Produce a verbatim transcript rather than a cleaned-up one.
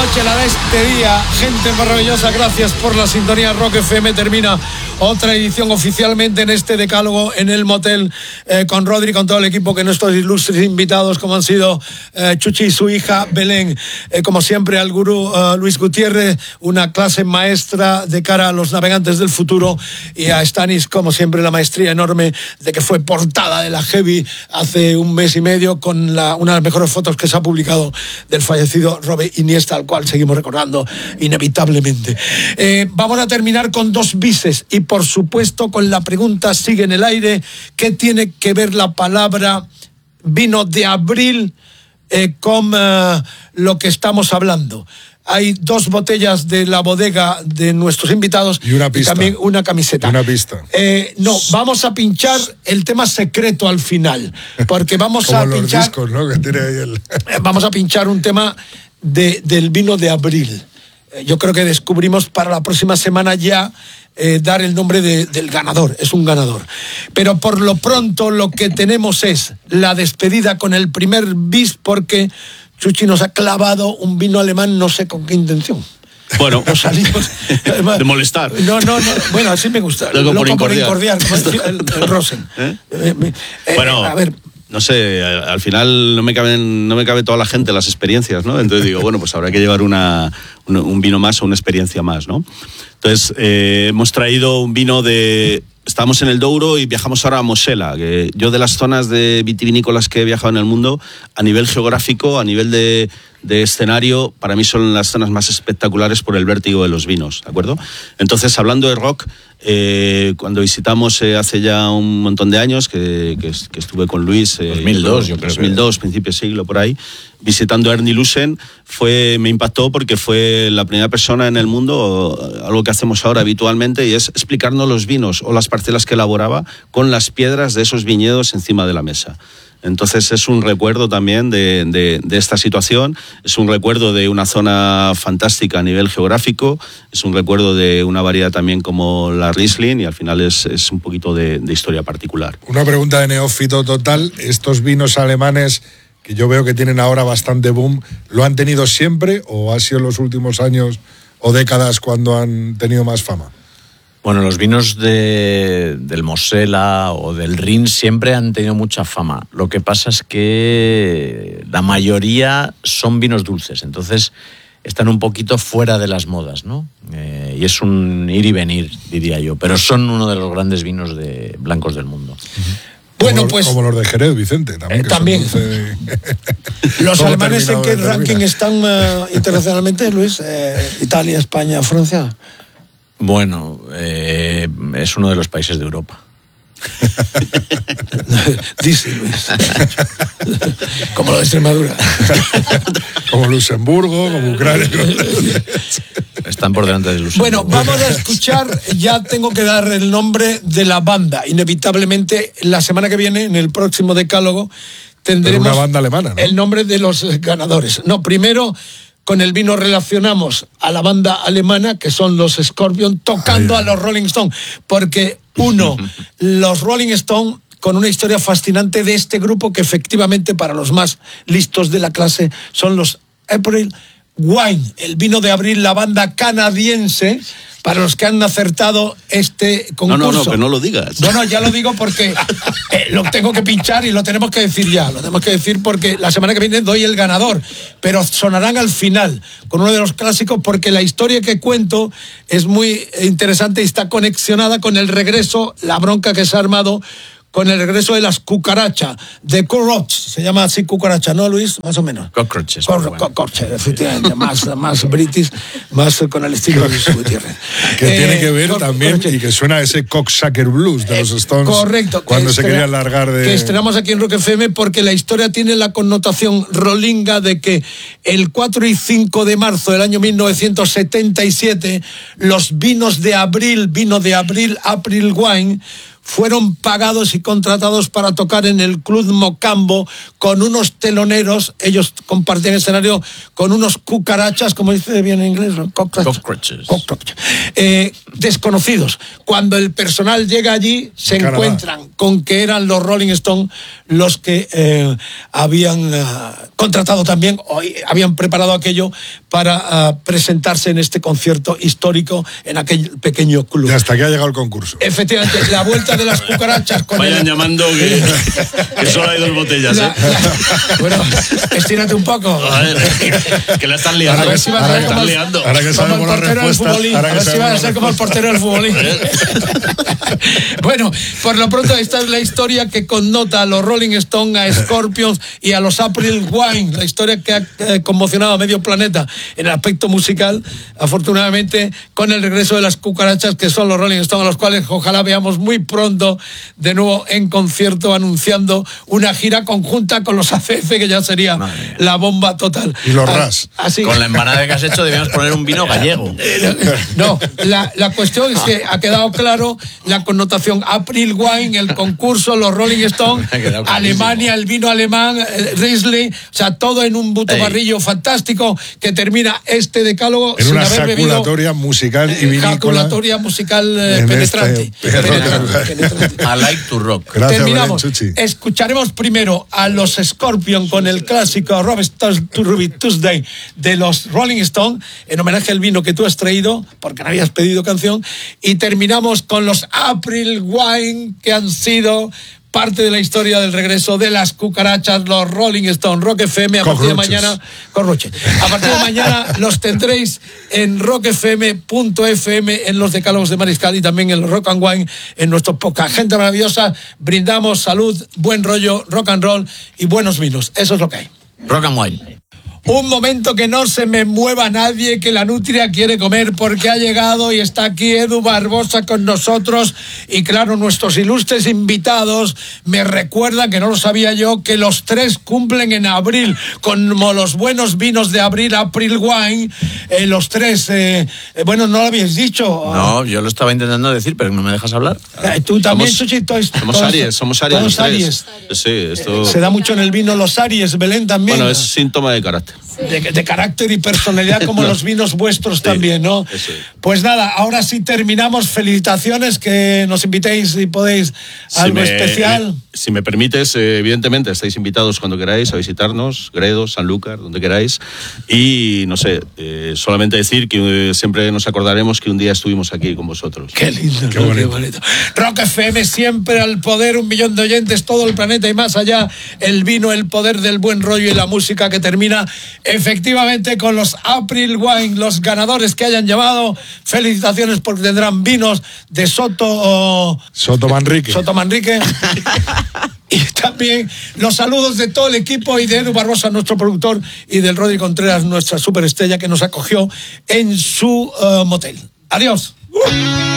noche, la de este día. Gente maravillosa, gracias por la sintonía. Rock F M termina otra edición oficialmente en este decálogo en el motel eh, con Rodri, con todo el equipo, que nuestros ilustres invitados como han sido eh, Chuchi y su hija Belén, eh, como siempre al gurú eh, Luis Gutiérrez, una clase maestra de cara a los navegantes del futuro, y a Stanis, como siempre, la maestría enorme de que fue portada de la Heavy hace un mes y medio con la, una de las mejores fotos que se ha publicado del fallecido Robert Iniesta, al cual seguimos recordando inevitablemente. Eh, vamos a terminar con dos bises y por supuesto con la pregunta sigue en el aire: ¿qué tiene que ver la palabra vino de abril eh, con uh, lo que estamos hablando? Hay dos botellas de la bodega de nuestros invitados y una pista. Y también una camiseta. Una pista. Eh, no, vamos a pinchar el tema secreto al final, porque vamos Como a los pinchar. Discos, ¿no? Que tiene ahí el... Vamos a pinchar un tema de, del vino de abril. Eh, yo creo que descubrimos para la próxima semana ya eh, dar el nombre de, del ganador. Es un ganador. Pero por lo pronto lo que tenemos es la despedida con el primer bis, porque Chuchi nos ha clavado un vino alemán, no sé con qué intención. Bueno, nos salimos, de molestar. No, no, no. Bueno, así me gusta. Loco, Loco por incordiar. Por incordiar, el, el, el Rosen. ¿Eh? Eh, eh, bueno, a ver. No sé, al final no me caben, no me cabe toda la gente las experiencias, ¿no? Entonces digo, bueno, pues habrá que llevar una, un, un vino más o una experiencia más, ¿no? Entonces eh, hemos traído un vino de... Estamos en el Douro y viajamos ahora a Mosela, que yo de las zonas de vitivinícolas que he viajado en el mundo, a nivel geográfico, a nivel de, de escenario, para mí son las zonas más espectaculares por el vértigo de los vinos, ¿de acuerdo? Entonces, hablando de rock, eh, cuando visitamos eh, hace ya un montón de años, que, que, que estuve con Luis... Eh, dos mil dos, yo creo. dos mil dos, principio de siglo, por ahí, visitando a Ernie Lusen, fue, me impactó porque fue la primera persona en el mundo, algo que hacemos ahora habitualmente, y es explicarnos los vinos o las parcelas que elaboraba con las piedras de esos viñedos encima de la mesa. Entonces es un recuerdo también de, de, de esta situación, es un recuerdo de una zona fantástica a nivel geográfico, es un recuerdo de una variedad también como la Riesling, y al final es, es un poquito de, de historia particular. Una pregunta de neófito total: estos vinos alemanes que yo veo que tienen ahora bastante boom, ¿lo han tenido siempre o ha sido en los últimos años o décadas cuando han tenido más fama? Bueno, los vinos de, del Mosela o del Rin siempre han tenido mucha fama. Lo que pasa es que la mayoría son vinos dulces, entonces están un poquito fuera de las modas, ¿no? Eh, y es un ir y venir, diría yo, pero son uno de los grandes vinos de blancos del mundo. Uh-huh. Bueno, como, pues, como los de Jerez, Vicente, también. Eh, que también. Son de... Los alemanes, ¿en qué ranking están uh, internacionalmente, Luis? Eh, Italia, España, Francia. Bueno, eh, es uno de los países de Europa. Dice Luis. Como lo de Extremadura. Como Luxemburgo, como Ucrania. Están por delante de Luxemburgo. Bueno, vamos a escuchar, ya tengo que dar el nombre de la banda. Inevitablemente, la semana que viene, en el próximo decálogo, tendremos una banda alemana, ¿no? El nombre de los ganadores. No, primero, con el vino relacionamos a la banda alemana, que son los Scorpion, tocando Ay, a los Rolling Stones. Porque, uno, los Rolling Stones, con una historia fascinante de este grupo, que efectivamente, para los más listos de la clase, son los April Wine, el vino de abril, la banda canadiense, para los que han acertado este concurso. No, no, no, que no lo digas. No, no, ya lo digo porque eh, lo tengo que pinchar y lo tenemos que decir ya. Lo tenemos que decir porque la semana que viene doy el ganador, pero sonarán al final con uno de los clásicos, porque la historia que cuento es muy interesante y está conexionada con el regreso, la bronca que se ha armado con el regreso de las cucarachas, de Cockroach, se llama así cucaracha, ¿no, Luis? Más o menos. Cockroaches. Cor- bueno. Cockroaches, efectivamente, más, más british, más con el estilo de Luis Gutiérrez. Que eh, tiene que ver cor- también, cockroaches. y que suena ese Cocksucker Blues de los Stones. Correcto. Cuando se estrena, quería largar de... Que estrenamos aquí en Rock F M, porque la historia tiene la connotación rolinga de que el cuatro y cinco de marzo del año mil novecientos setenta y siete, los vinos de abril, vino de abril, April Wine, fueron pagados y contratados para tocar en el Club Mocambo con unos teloneros. Ellos compartían escenario con unos cucarachas, como dice bien en inglés, ¿no? Cockroaches. Cockroaches. Cockroaches. Eh, desconocidos. Cuando el personal llega allí, se Canadá. encuentran con que eran los Rolling Stones los que eh, habían eh, contratado también, o habían preparado aquello para uh, presentarse en este concierto histórico en aquel pequeño club. Y hasta que ha llegado el concurso. Efectivamente, la vuelta de las cucarachas con Vayan el... llamando que, que solo hay dos botellas, La, ¿eh? la, bueno, estírate un poco. A ver, que, que la están liando. A ver si vas a la ser están como el- liando. Ahora que Como el sabemos la portero del respuesta. futbolín. ahora A que ver si sabemos vas a la ser como el portero del futbolín. Bueno, por lo pronto esta es la historia que connota a los Rolling Stones, a Scorpions y a los April Wine, la historia que ha eh, conmocionado a medio planeta en el aspecto musical, afortunadamente con el regreso de las cucarachas, que son los Rolling Stones, a los cuales ojalá veamos muy pronto de nuevo en concierto, anunciando una gira conjunta con los A C F, que ya sería la bomba total. Y los Ah, Ras. así. Con la empanada que has hecho debíamos poner un vino gallego. No, la, la cuestión es que ha quedado claro la connotación April Wine, el concurso, los Rolling Stones, Ha quedado clarísimo. Alemania, el vino alemán, eh, Riesling, o sea, todo en un buto Ey. barrillo fantástico que termina este decálogo En sin una haber bebido saculatoria musical y eh, vinícola. jaculatoria musical eh, en penetrante. este- Penetrante, penetrante. I like to rock. Gracias, Terminamos. Belén Chuchi. Escucharemos primero a los Scorpion con el clásico Robert Stone's To Ruby Tuesday de los Rolling Stones, en homenaje al vino que tú has traído, porque no habías pedido canción, y terminamos con los April Wine, que han sido parte de la historia del regreso de las cucarachas, los Rolling Stones. Rock F M a partir de Cockroaches. mañana. Corroche. A partir de mañana los tendréis en rock f m punto f m, en los decálogos de Mariscal y también en los Rock and Wine, en nuestro podcast. Gente maravillosa, brindamos salud, buen rollo, rock and roll y buenos vinos. Eso es lo que hay. Rock and wine. Un momento que no se me mueva nadie, que la nutria quiere comer, porque ha llegado y está aquí Edu Barbosa con nosotros. Y claro, nuestros ilustres invitados me recuerdan, que no lo sabía yo, que los tres cumplen en abril, como los buenos vinos de abril, April Wine. Eh, los tres, eh, eh, bueno, no lo habéis dicho. No, yo lo estaba intentando decir, pero no me dejas hablar. Eh, Tú también, Somos- Chuchi, todos- Somos todos- Aries, somos Aries. todos los tres. Aries. Sí, esto. Se da mucho en el vino los Aries, Belén también. Bueno, es síntoma de carácter. De, de carácter y personalidad como No. los vinos vuestros también, ¿no? eso es. Pues nada, ahora sí terminamos. Felicitaciones, que nos invitéis y podéis algo me, especial. Si me permites, eh, evidentemente estáis invitados cuando queráis a visitarnos, Gredos, Sanlúcar, donde queráis. Y no sé, eh, solamente decir que eh, siempre nos acordaremos que un día estuvimos aquí con vosotros. Qué lindo, Qué ¿no? bonito. Qué bonito. Rock F M, siempre al poder, un millón de oyentes, todo el planeta y más allá. El vino, el poder del buen rollo y la música, que termina efectivamente con los April Wine, los ganadores que hayan llamado. Felicitaciones, porque tendrán vinos de Soto o Soto Manrique. Soto Manrique. Y también los saludos de todo el equipo y de Edu Barbosa, nuestro productor, y del Rodri Contreras, nuestra superestrella, que nos acogió en su uh, motel. Adiós.